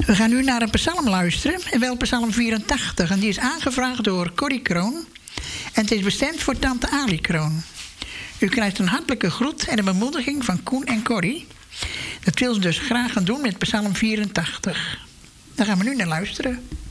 We gaan nu naar een psalm luisteren, en wel psalm 84. En die is aangevraagd door Corrie Kroon. En het is bestemd voor tante Ali Kroon. U krijgt een hartelijke groet en een bemoediging van Koen en Corrie. Dat wil ze dus graag gaan doen met psalm 84. Daar gaan we nu naar luisteren.